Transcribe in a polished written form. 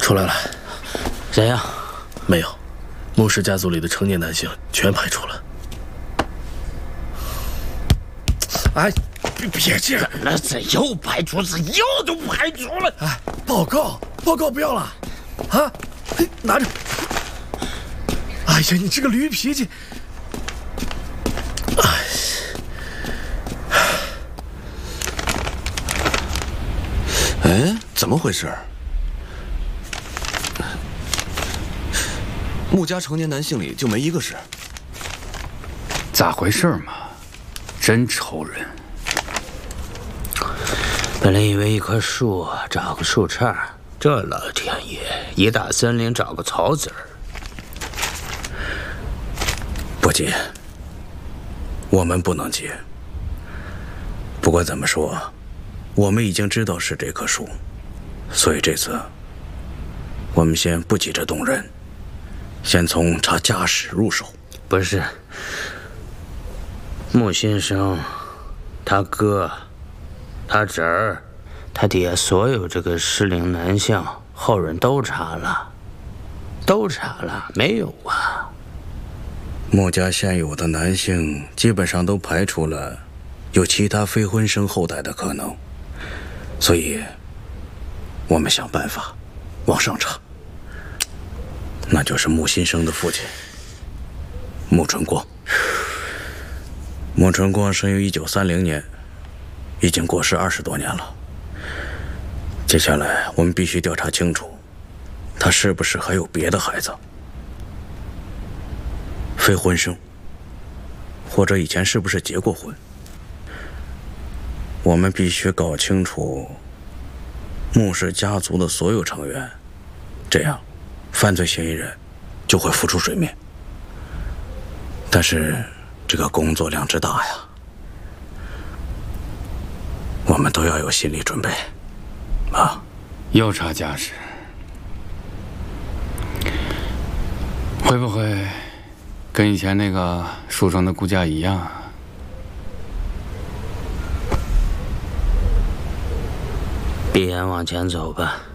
出来了。 怎样？ 没有，穆氏家族里的成年男性全排除了。哎，别这样！ 怎又排除？怎又都排除了？ 哎，报告不要了，啊！拿着。哎呀，你这个驴脾气！ 哎，怎么回事？穆家成年男性里就没一个是。 咋回事嘛？真愁人。 本来以为一棵树找个树杈，这老天爷一大森林找个草籽儿。 不急，我们不能急。不管怎么说，我们已经知道是这棵树，所以这次我们先不急着动人，先从查家史入手。 不是，穆先生，他哥，他侄儿，他底下所有这个适龄男性后人都查了，没有啊。 穆家现有的男性基本上都排除了有其他非婚生后代的可能，所以我们想办法往上查，那就是穆新生的父亲穆春光。穆春光生于1930年，已经过世20多年了。接下来我们必须调查清楚，他是不是还有别的孩子，非婚生，或者以前是不是结过婚。我们必须搞清楚穆氏家族的所有成员，这样犯罪嫌疑人就会浮出水面。但是这个工作量之大呀，我们都要有心理准备啊。 又查家史，会不会跟以前那个书生的顾家一样？ 闭眼往前走吧。